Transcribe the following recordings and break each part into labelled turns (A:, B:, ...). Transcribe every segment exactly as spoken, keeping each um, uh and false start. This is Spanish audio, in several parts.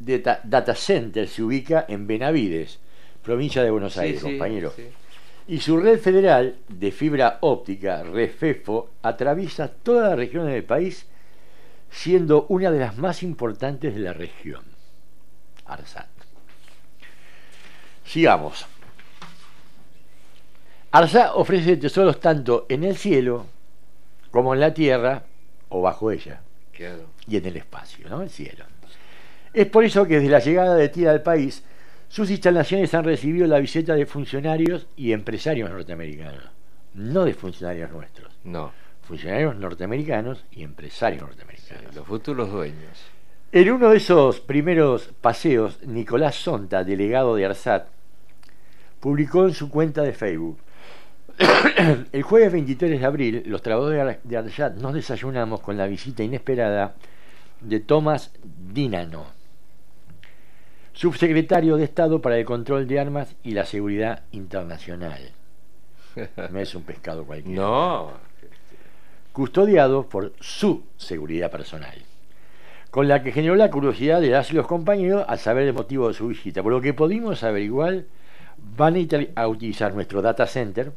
A: data, data center se ubica en Benavides, provincia de Buenos Aires, sí, compañero. Sí, sí. Y su red federal de fibra óptica, Refefo, atraviesa todas las regiones del país, siendo una de las más importantes de la región. ARSAT. Sigamos. ARSAT ofrece tesoros tanto en el cielo como en la tierra o bajo ella. Claro. Y en el espacio, ¿no? El cielo. Es por eso que desde la llegada de TIR al país, sus instalaciones han recibido la visita de funcionarios y empresarios norteamericanos, no de funcionarios nuestros.
B: No.
A: Funcionarios norteamericanos y empresarios norteamericanos.
B: Sí, los futuros dueños.
A: En uno de esos primeros paseos, Nicolás Sonta, delegado de ARSAT, publicó en su cuenta de Facebook: el jueves veintitrés de abril, los trabajadores de ARSAT nos desayunamos con la visita inesperada de Tomás Dinano, subsecretario de Estado para el Control de Armas y la Seguridad Internacional. No es un pescado cualquiera.
B: No.
A: Custodiado por su seguridad personal, con la que generó la curiosidad de las y los compañeros al saber el motivo de su visita. Por lo que pudimos averiguar, van a utilizar nuestro data center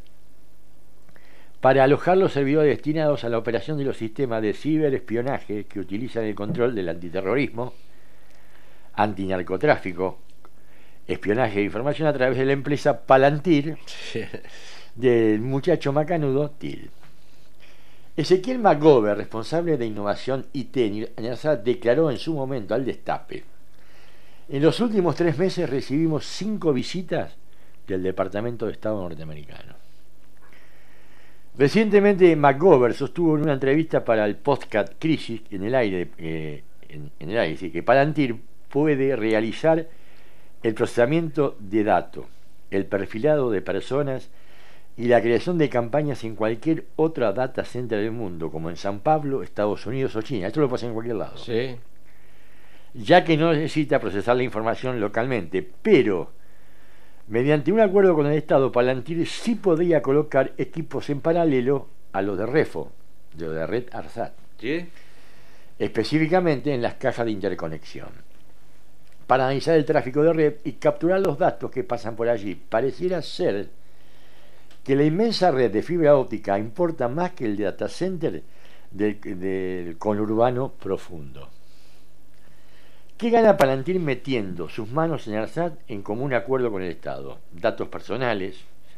A: para alojar los servidores destinados a la operación de los sistemas de ciberespionaje que utilizan el control del antiterrorismo, antinarcotráfico, espionaje de información a través de la empresa Palantir del muchacho macanudo Till. Ezequiel McGovern, responsable de innovación I T en ARSAT, declaró en su momento al Destape: en los últimos tres meses recibimos cinco visitas del Departamento de Estado norteamericano. Recientemente McGovern sostuvo en una entrevista para el podcast Crisis en el aire, eh, en, en el aire sí, que Palantir puede realizar el procesamiento de datos, el perfilado de personas y la creación de campañas en cualquier otra data center del mundo, como en San Pablo, Estados Unidos o China. Esto lo pasa en cualquier lado.
B: Sí.
A: Ya que no necesita procesar la información localmente, pero mediante un acuerdo con el Estado, Palantir sí podría colocar equipos en paralelo a los de Refo, de los de Red ARSAT.
B: ¿Sí?
A: Específicamente en las cajas de interconexión, para analizar el tráfico de red y capturar los datos que pasan por allí. Pareciera ser que la inmensa red de fibra óptica importa más que el data center del, del conurbano profundo. ¿Qué gana Palantir metiendo sus manos en ARSAT en común acuerdo con el Estado? Datos personales,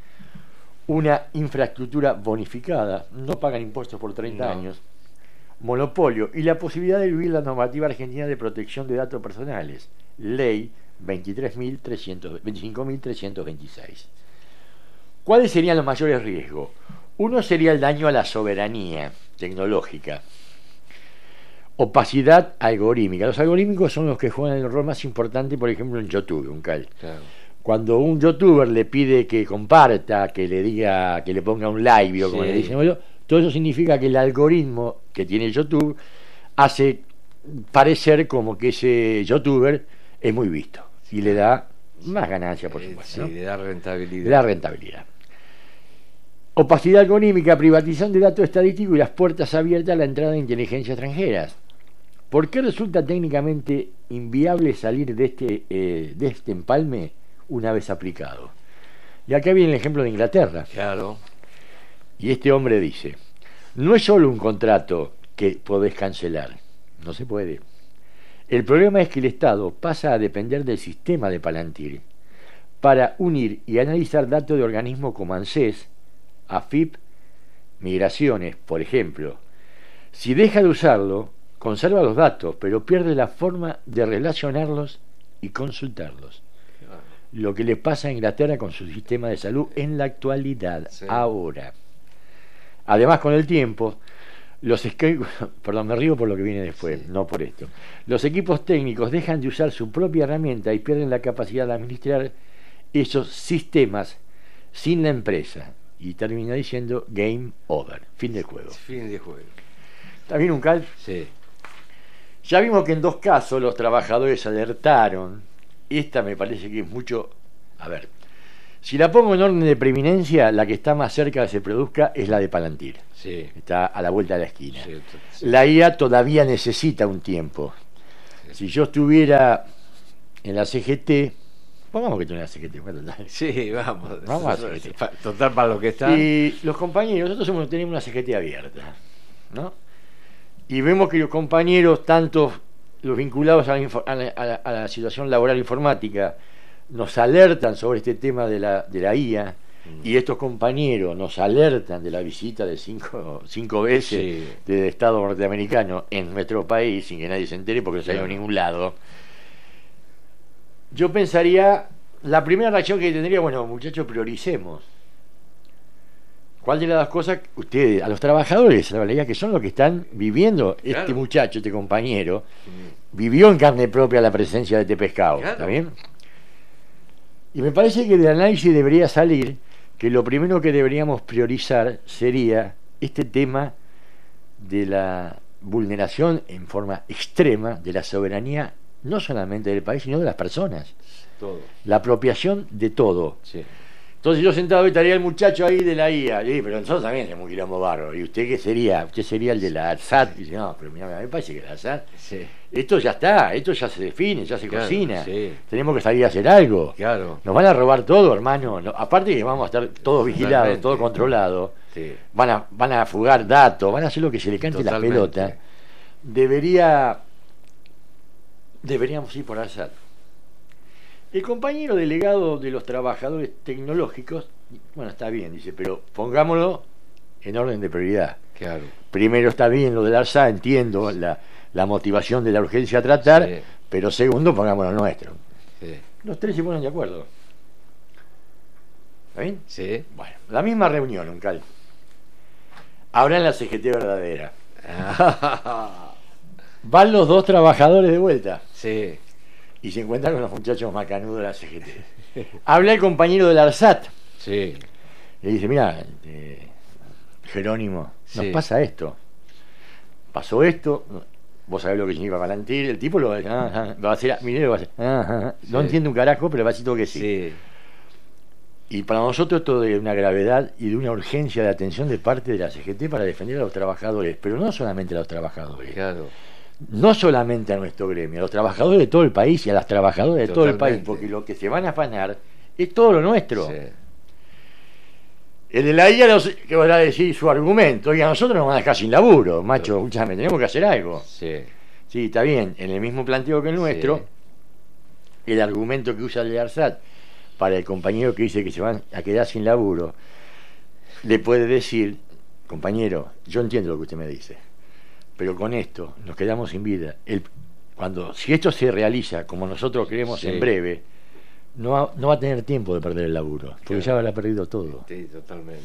A: una infraestructura bonificada, no pagan impuestos por treinta
B: no.
A: años, monopolio y la posibilidad de vivir la normativa argentina de protección de datos personales, ley veinticinco mil trescientos veintiséis. ¿Cuáles serían los mayores riesgos? Uno sería el daño a la soberanía tecnológica. Opacidad algorítmica. Los algorítmicos son los que juegan el rol más importante, por ejemplo, en YouTube, un cal.
B: Claro.
A: Cuando un youtuber le pide que comparta, que le diga, que le ponga un like, o como sí. le dicen, bueno, todo eso significa que el algoritmo que tiene YouTube hace parecer como que ese youtuber es muy visto y le da más ganancia, por supuesto.
B: Sí,
A: ¿no?
B: le da rentabilidad.
A: Le da rentabilidad. Opacidad algorítmica, privatización de datos estadísticos y las puertas abiertas a la entrada de inteligencia extranjeras. ¿Por qué resulta técnicamente inviable salir de este, eh, de este empalme una vez aplicado? Y acá viene el ejemplo de Inglaterra.
B: Claro.
A: Y este hombre dice: no es solo un contrato que podés cancelar, no se puede. El problema es que el Estado pasa a depender del sistema de Palantir para unir y analizar datos de organismos como ANSES, AFIP, Migraciones, por ejemplo. Si deja de usarlo, conserva los datos, pero pierde la forma de relacionarlos y consultarlos. Lo que le pasa a Inglaterra con su sistema de salud en la actualidad, sí. ahora. Además, con el tiempo, los equipos, perdón, me río por lo que viene después, sí. no por esto. Los equipos técnicos dejan de usar su propia herramienta y pierden la capacidad de administrar esos sistemas sin la empresa. Y termina diciendo game over, fin del juego.
B: Fin de juego.
A: ¿Está bien, un cal?
B: Sí.
A: Ya vimos que en dos casos los trabajadores alertaron. Esta me parece que es mucho. A ver, si la pongo en orden de preeminencia, la que está más cerca de que se produzca es la de Palantir.
B: Sí.
A: Está a la vuelta de la esquina.
B: Sí, sí.
A: La I A todavía necesita un tiempo. Sí. Si yo estuviera en la C G T, pongamos que tú en la C G T, bueno,
B: Sí, vamos.
A: Vamos a C G T.
B: Pa- Total, para lo que está.
A: y los compañeros, nosotros somos- tenemos una C G T abierta, ¿no? Y vemos que los compañeros, tanto los vinculados a la, info- a la- a la- a la situación laboral informática, nos alertan sobre este tema de la, de la I A, y estos compañeros nos alertan de la visita de cinco, cinco veces
B: Sí.
A: del Estado norteamericano en nuestro país, sin que nadie se entere porque no salió a
B: Claro.
A: ningún lado. Yo pensaría, la primera reacción que tendría, bueno, muchachos, prioricemos. ¿Cuál de las dos cosas ustedes, a los trabajadores, la realidad que son los que están viviendo, este
B: Claro.
A: muchacho, este compañero,
B: Mm.
A: vivió en carne propia la presencia de este pescado,
B: Claro.
A: ¿está bien? Y me parece que del análisis debería salir que lo primero que deberíamos priorizar sería este tema de la vulneración en forma extrema de la soberanía, no solamente del país, sino de las personas.
B: Todo.
A: La apropiación de todo.
B: Sí.
A: Entonces yo sentado estaría el muchacho ahí de la I A, y, pero nosotros también tenemos un quilombo barro. ¿Y usted qué sería? Usted sería el de la ARSAT. Y dice, no, pero mira, me parece que la ARSAT,
B: Sí.
A: esto ya está, esto ya se define, ya se
B: Claro,
A: cocina.
B: sí.
A: Tenemos que salir a hacer algo.
B: Claro.
A: Nos van a robar todo, hermano. No, aparte que vamos a estar todos vigilados,
B: Totalmente.
A: todo controlado.
B: Sí.
A: Van a, van a fugar datos, van a hacer lo que se le cante
B: Totalmente.
A: la pelota. Debería, deberíamos ir por ARSAT. El compañero delegado de los trabajadores tecnológicos, bueno, está bien, dice, pero pongámoslo en orden de prioridad.
B: Claro.
A: Primero está bien lo del ARSAT, entiendo la, la motivación de la urgencia a tratar,
B: Sí.
A: pero segundo, pongámoslo nuestro.
B: Sí.
A: Los tres se ponen de acuerdo. ¿Está bien?
B: Sí.
A: Bueno, la misma reunión, Uncal. Ahora en la C G T verdadera. Van los dos trabajadores de vuelta
B: Sí.
A: y se encuentran con los muchachos macanudos de la C G T. Habla el compañero del ARSAT.
B: Sí.
A: Le dice, mira, eh, Jerónimo, nos
B: Sí.
A: pasa esto. Pasó esto, vos sabés lo que significa Palantir, el tipo lo va a, ah, ah, va a hacer, mire, va a hacer, ah, ah, ah. No
B: Sí.
A: entiende un carajo, pero va a decir todo que sí.
B: Sí.
A: Y para nosotros esto de una gravedad y de una urgencia de atención de parte de la C G T para defender a los trabajadores, pero no solamente a los trabajadores,
B: Claro.
A: no solamente a nuestro gremio, a los trabajadores de todo el país y a las trabajadoras de todo el país,
B: Totalmente.
A: porque lo que se van a afanar es todo lo nuestro.
B: Sí.
A: El de la I A, los- que va a decir su argumento, y a nosotros nos van a dejar sin laburo, macho, escúchame, tenemos que hacer algo.
B: Sí.
A: Sí, está bien, en el mismo planteo que el nuestro,
B: Sí.
A: el argumento que usa el de ARSAT para el compañero que dice que se van a quedar sin laburo, le puede decir, compañero, yo entiendo lo que usted me dice, pero con esto nos quedamos sin vida. El, cuando, si esto se realiza como nosotros creemos
B: Sí.
A: en breve, no va, no va a tener tiempo de perder el laburo, porque
B: Claro.
A: ya habrá perdido todo.
B: Sí, totalmente.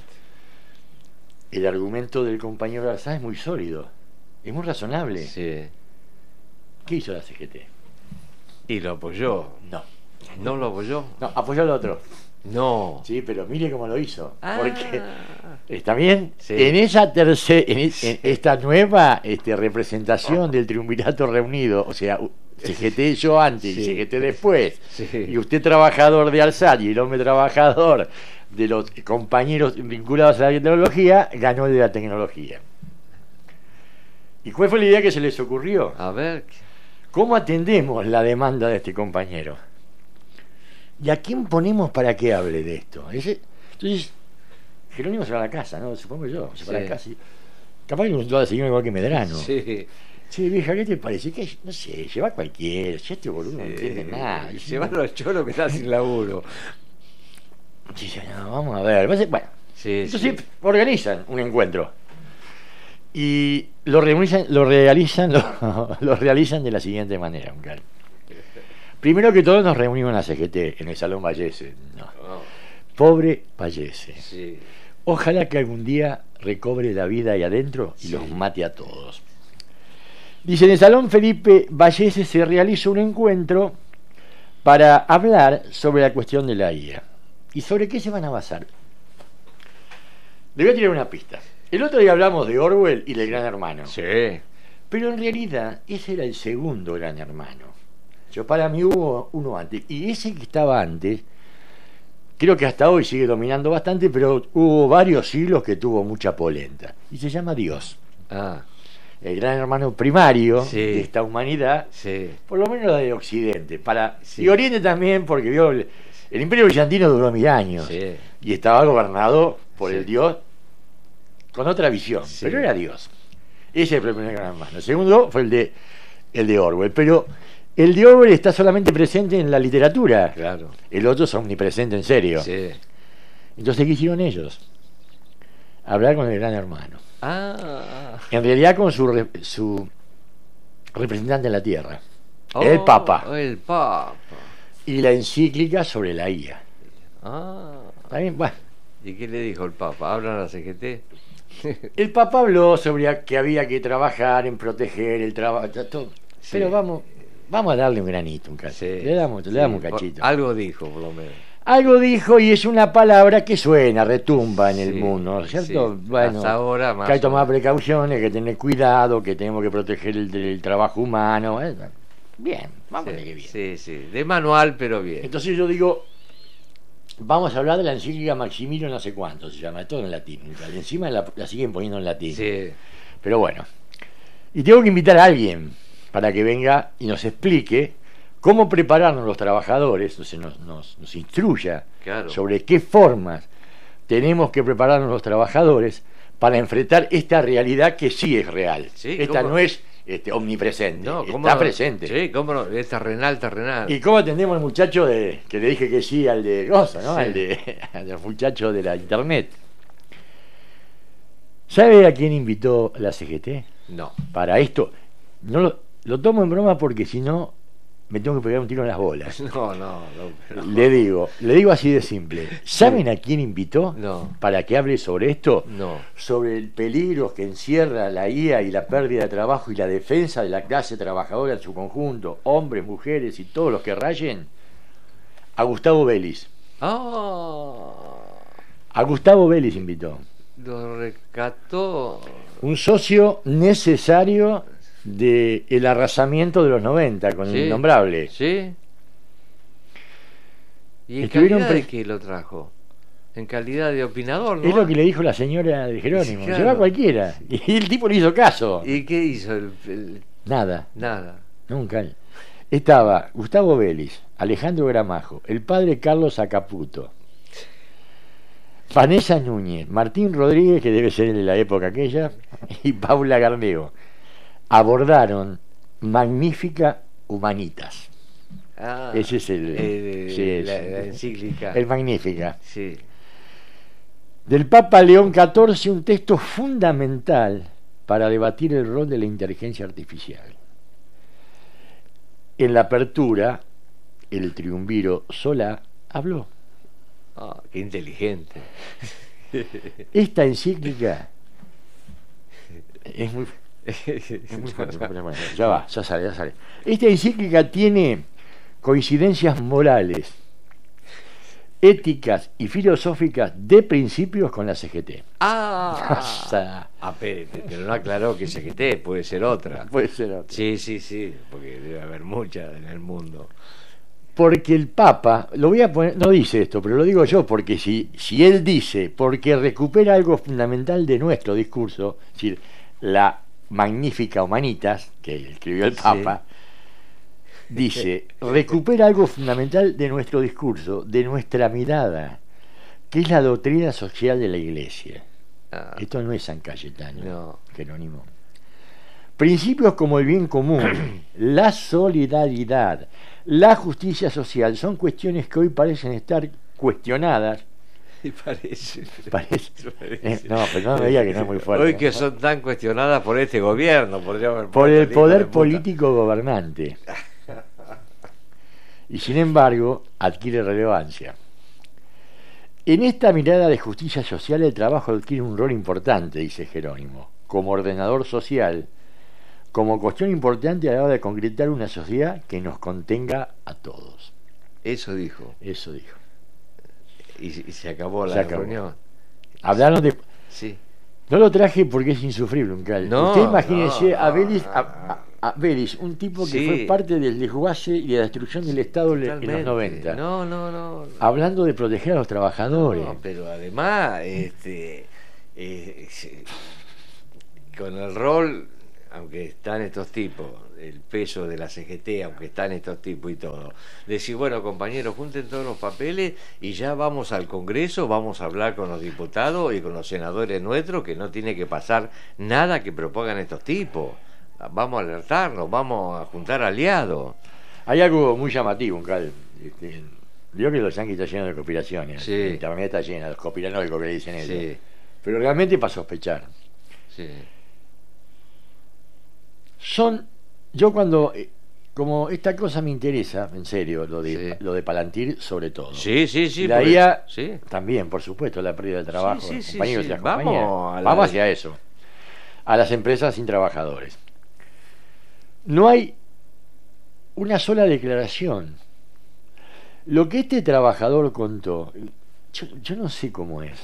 A: El argumento del compañero Arzá es muy sólido, es muy razonable.
B: Sí.
A: ¿Qué hizo la C G T?
B: Y lo apoyó.
A: No,
B: ¿No lo apoyó?
A: no, apoyó al otro.
B: No.
A: Sí, pero mire cómo lo hizo.
B: Ah.
A: Porque, ¿está bien?
B: Sí.
A: En esa tercera, en, e- en esta nueva este, representación del triunvirato reunido, o sea, u- C G T yo antes
B: Sí.
A: y C G T después,
B: Sí.
A: y usted trabajador de Alsat y el hombre trabajador de los compañeros vinculados a la tecnología, ganó el de la tecnología. ¿Y cuál fue la idea que se les ocurrió?
B: A ver.
A: ¿Cómo atendemos la demanda de este compañero? ¿Y a quién ponemos para que hable de esto? Ese- entonces, Jerónimo se va a la casa, ¿no? Supongo yo, se va a la
B: Sí.
A: casa. y- capaz que un a señor igual que Medrano.
B: Sí.
A: Che, vieja, ¿qué te parece? Que, no sé, lleva a cualquiera, si este boludo no entiende nada. Y
B: Llevarlo al cholo que está sin laburo.
A: Dice, no, vamos a ver. Bueno,
B: Sí,
A: entonces
B: sí.
A: organizan un encuentro. Y lo realizan, lo realizan, lo, lo realizan de la siguiente manera, Uncal. Primero que todo nos reunimos en la C G T, en el Salón Vallese. No.
B: Oh,
A: Pobre Vallese.
B: sí.
A: Ojalá que algún día recobre la vida ahí adentro y
B: Sí.
A: los mate a todos. Dice, en el Salón Felipe Vallese se realiza un encuentro para hablar sobre la cuestión de la I A. ¿Y sobre qué se van a basar? Le voy a tirar una pista. El otro día hablamos de Orwell y del Gran Hermano.
B: Sí.
A: Pero en realidad ese era el segundo Gran Hermano. Yo para mí hubo uno antes. Y ese que estaba antes, creo que hasta hoy sigue dominando bastante, pero hubo varios siglos que tuvo mucha polenta. Y se llama Dios.
B: Ah.
A: el gran hermano primario
B: Sí.
A: de esta humanidad,
B: Sí.
A: por lo menos de Occidente, para
B: Sí.
A: y Oriente también, porque vio el, el Imperio Bizantino duró mil años
B: Sí.
A: y estaba gobernado por
B: Sí.
A: el Dios con otra visión,
B: Sí.
A: pero era Dios. Ese fue el primer gran hermano. El segundo fue el de el de Orwell, pero el de Orwell está solamente presente en la literatura.
B: Claro.
A: El otro es omnipresente en serio.
B: Sí.
A: Entonces, ¿qué hicieron ellos? Hablar con el gran hermano.
B: Ah.
A: En realidad con su, re- su representante en la Tierra,
B: Oh,
A: el Papa,
B: El Papa.
A: y la encíclica sobre la I A.
B: Ah.
A: ¿Está bien? Bueno,
B: ¿Y qué le dijo el Papa? ¿Hablan a C G T?
A: el Papa habló sobre que había que trabajar en proteger el trabajo, todo.
B: Sí.
A: Pero vamos, vamos a darle un granito, un cachito.
B: Sí.
A: Le damos, le
B: Sí,
A: damos un
B: por-
A: cachito.
B: Algo dijo, por lo menos.
A: Algo dijo y es una palabra que suena, retumba en el
B: Sí,
A: mundo, ¿no es cierto?
B: sí.
A: Bueno,
B: Hasta ahora más
A: que hay que
B: o
A: tomar
B: menos.
A: precauciones, que tener cuidado, que tenemos que proteger el, el trabajo humano. eh. Bien, vamos a ver qué bien.
B: Sí, sí. De manual, pero bien.
A: Entonces yo digo, vamos a hablar de la encíclica Maximilio no sé cuánto se llama, todo en latín. Y encima la, la siguen poniendo en latín.
B: Sí.
A: Pero bueno, y tengo que invitar a alguien para que venga y nos explique cómo prepararnos los trabajadores, entonces nos, nos, nos instruya
B: Claro.
A: sobre qué formas tenemos que prepararnos los trabajadores para enfrentar esta realidad que sí es real.
B: Sí,
A: esta
B: ¿cómo?
A: no es este, omnipresente,
B: No, ¿cómo
A: está
B: no?
A: presente.
B: Sí, cómo no. Es terrenal, terrenal.
A: ¿Y cómo atendemos al muchacho de, que le dije que sí al de Goza, ¿no?
B: Sí.
A: Al, de, al muchacho de la internet? ¿Sabe a quién invitó la C G T
B: No.
A: para esto? No lo, lo tomo en broma porque si no me tengo que pegar un tiro en las bolas.
B: No, no, no. no.
A: Le digo, le digo así de simple. ¿Saben a quién invitó
B: No.
A: para que hable sobre esto?
B: No.
A: Sobre el peligro que encierra la I A y la pérdida de trabajo y la defensa de la clase trabajadora en su conjunto, hombres, mujeres y todos los que rayen. A Gustavo Vélez.
B: Ah.
A: A Gustavo Vélez invitó.
B: Lo rescató.
A: Un socio necesario del arrasamiento de los noventa con
B: Sí.
A: el Innombrable.
B: ¿Sí? ¿Y en
A: Estuvieron
B: calidad de
A: pre-
B: qué lo trajo? En calidad de opinador, ¿no?
A: Es lo que le dijo la señora de Jerónimo.
B: Sí, claro.
A: Lleva a cualquiera. Y el tipo le hizo caso.
B: ¿Y qué hizo? El, el-
A: Nada,
B: Nada.
A: nunca. Estaba Gustavo Vélez, Alejandro Gramajo, el padre Carlos Acaputo, Vanessa Núñez, Martín Rodríguez, que debe ser de la época aquella, y Paula Garneo. Abordaron Magnífica Humanitas.
B: Ah,
A: Ese es el,
B: eh,
A: sí,
B: la,
A: sí.
B: la encíclica.
A: El Magnífica.
B: Sí.
A: Del Papa León catorce, un texto fundamental para debatir el rol de la inteligencia artificial. En la apertura, el triunviro Solá habló.
B: Ah, qué inteligente.
A: Esta encíclica es muy, es muy fuerte. Bueno, bueno, ya va, ya sale, ya sale. Esta encíclica tiene coincidencias morales, éticas y filosóficas de principios con la C G T.
B: Ah,
A: O sea,
B: ah, espérate, pero no aclaró que C G T puede ser otra.
A: puede ser otra.
B: Sí, sí, sí, porque debe haber muchas en el mundo.
A: Porque el Papa, lo voy a poner, no dice esto, pero lo digo yo, porque si, si él dice, porque recupera algo fundamental de nuestro discurso, es decir, la Magnífica Humanitas, que escribió el Papa, dice, recupera algo fundamental de nuestro discurso, de nuestra mirada, que es la doctrina social de la Iglesia.
B: Ah,
A: Esto no es San Cayetano,
B: no.
A: Jerónimo. Principios como el bien común, la solidaridad, la justicia social son cuestiones que hoy parecen estar cuestionadas.
B: Y parece.
A: Parece.
B: parece.
A: Eh, no, pero no me diga que no es muy fuerte.
B: Hoy que son tan cuestionadas por este gobierno, podría haber
A: Por
B: puesto
A: el
B: hijo de
A: poder
B: puta.
A: político gobernante. Y sin embargo, adquiere relevancia. En esta mirada de justicia social, el trabajo adquiere un rol importante, dice Jerónimo, como ordenador social, como cuestión importante a la hora de concretar una sociedad que nos contenga a todos.
B: Eso dijo.
A: Eso dijo.
B: Y, y se acabó la
A: Se acabó.
B: reunión.
A: Hablaron de...
B: Sí.
A: No lo traje porque es insufrible, un cal.
B: No,
A: Usted imagínese
B: no,
A: a Vélez,
B: no,
A: a, a- a Vélez, un tipo que
B: Sí.
A: fue parte del desguace y de la destrucción del Estado en los
B: Totalmente.
A: noventa.
B: No, no, no. no.
A: Hablando de proteger a los trabajadores.
B: No, pero además, este, eh, se- con el rol aunque están estos tipos, el peso de la C G T, aunque están estos tipos y todo, decir, bueno, compañeros, junten todos los papeles y ya vamos al Congreso, vamos a hablar con los diputados y con los senadores nuestros, que no tiene que pasar nada que propongan estos tipos. Vamos a alertarnos, vamos a juntar aliados.
A: Hay algo muy llamativo, Cal. Este, digo que los yanquis están llenos de conspiraciones.
B: Sí.
A: La también está llena, los conspiranoicos que le dicen ellos.
B: Sí.
A: Pero realmente para sospechar.
B: Sí.
A: Son, yo cuando, eh, como esta cosa me interesa, en serio, lo de,
B: Sí.
A: lo de Palantir sobre todo.
B: Sí, sí, sí.
A: La
B: porque-
A: I A
B: sí.
A: también, por supuesto, la pérdida del trabajo.
B: Sí, sí,
A: los
B: sí,
A: compañeros
B: sí.
A: y las
B: Vamos
A: compañeras.
B: a la-
A: Vamos hacia eso. A las empresas sin trabajadores. No hay una sola declaración. Lo que este trabajador contó, yo, yo no sé cómo es.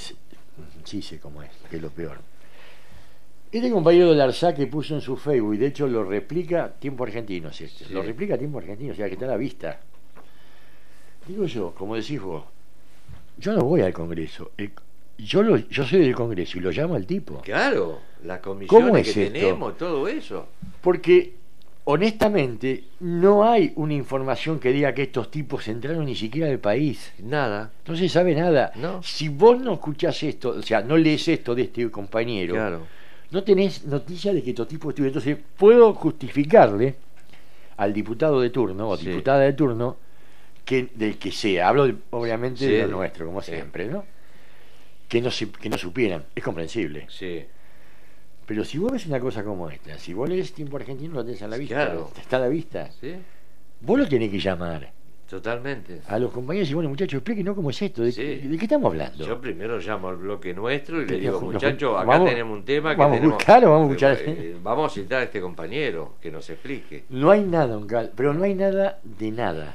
A: Sí sé cómo es, que es lo peor. Este compañero de Larsa que puso en su Facebook, y de hecho lo replica Tiempo Argentino, si este,
B: Sí.
A: lo replica Tiempo Argentino, o sea que está a la vista. Digo yo, como decís vos, yo no voy al Congreso, el- yo, lo, yo soy del Congreso y lo llamo al tipo.
B: Claro, las comisiones
A: ¿Cómo es
B: que
A: esto?
B: tenemos, todo eso.
A: Porque, honestamente, no hay una información que diga que estos tipos entraron ni siquiera al país.
B: Nada.
A: No se sabe nada.
B: No.
A: Si vos no escuchás esto, o sea, no lees esto de este compañero,
B: Claro.
A: no tenés noticia de que estos tipos estuvieron. Entonces, puedo justificarle al diputado de turno o
B: Sí.
A: diputada de turno, que del que sea, hablo de- obviamente
B: Sí.
A: de lo nuestro, como
B: Sí.
A: siempre, ¿no? Que no, se- que no supieran. Es comprensible.
B: Sí.
A: Pero si vos ves una cosa como esta, si vos lees Tiempo Argentino, lo tenés a la vista.
B: Claro.
A: Está a la vista.
B: Sí.
A: Vos lo tenés que llamar
B: Totalmente.
A: a los compañeros y bueno, muchachos, explíquenos cómo es esto. ¿De,
B: Sí.
A: de qué estamos hablando?
B: Yo primero llamo al bloque nuestro y le
A: Nos-
B: digo,
A: nos-
B: muchachos, acá
A: vamos-
B: tenemos un tema que
A: vamos a
B: tenemos...
A: buscarlo, vamos a escuchar.
B: Eh, vamos a citar a este compañero que nos explique.
A: No hay nada, don Cal, pero no hay nada de nada.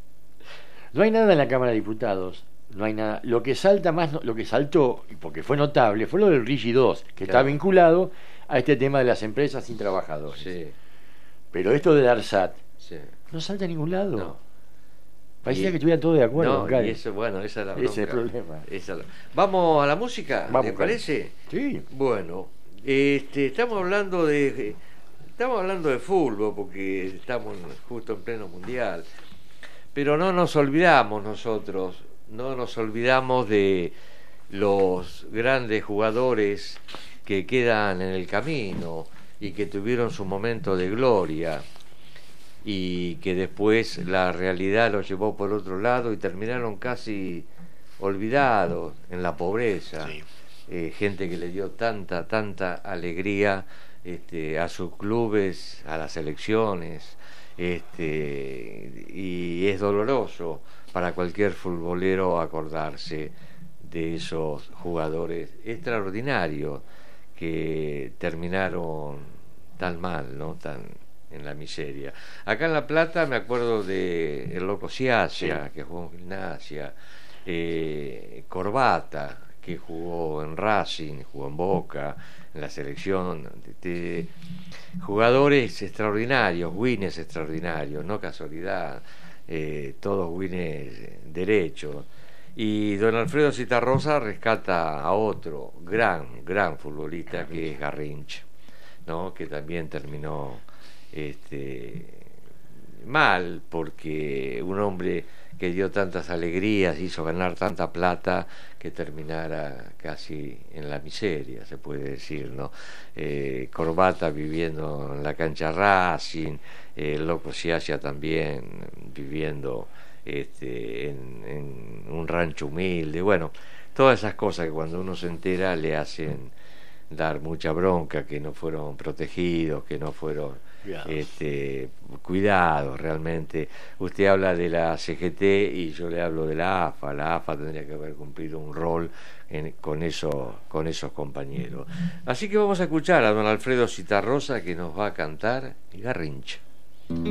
A: No hay nada en la Cámara de Diputados, no hay nada. Lo que salta más, lo que saltó, y porque fue notable, fue lo del RIGI dos, que está
B: Claro.
A: vinculado a este tema de las empresas sin trabajadores.
B: Sí,
A: Pero esto del ARSAT
B: sí.
A: no salta a ningún lado.
B: No.
A: Parecía
B: Y-
A: que estuvieran todos de acuerdo,
B: No,
A: don Cal.
B: y eso, bueno, esa es la
A: Ese es el
B: bronca.
A: problema.
B: Esa es la- Vamos a la música,
A: Vamos,
B: ¿te
A: Cal.
B: parece?
A: Sí.
B: Bueno, este, estamos hablando de estamos hablando de fútbol porque estamos justo en pleno mundial, pero no nos olvidamos nosotros, no nos olvidamos de los grandes jugadores que quedan en el camino y que tuvieron su momento de gloria y que después la realidad los llevó por otro lado y terminaron casi olvidados en la pobreza.
A: Sí.
B: Eh, gente que le dio tanta, tanta alegría este, a sus clubes, a las elecciones, este, y es doloroso para cualquier futbolero acordarse de esos jugadores extraordinarios que terminaron tan mal, ¿no? Tan en la miseria. Acá en La Plata me acuerdo de el Loco Siasia,
A: Sí.
B: que jugó en Gimnasia, eh, Corbata, que jugó en Racing, jugó en Boca, en la selección, de, de jugadores extraordinarios, winners extraordinarios, no casualidad, eh, todos winners derechos. Y don Alfredo Citarrosa rescata a otro gran, gran futbolista que es Garrincha, ¿no? Que también terminó este, mal, porque un hombre que dio tantas alegrías, hizo ganar tanta plata, que terminara casi en la miseria, se puede decir, ¿no? Eh, Corbata viviendo en la cancha Racing, eh, el Loco Siasia también viviendo este, en, en un rancho humilde, bueno, todas esas cosas que cuando uno se entera le hacen dar mucha bronca, que no fueron protegidos, que no fueron
A: Cuidados.
B: este, cuidados realmente. Usted habla de la C G T y yo le hablo de la A F A. La A F A tendría que haber cumplido un rol en, con, eso, con esos compañeros. Así que vamos a escuchar a don Alfredo Citarrosa, que nos va a cantar Garrincha.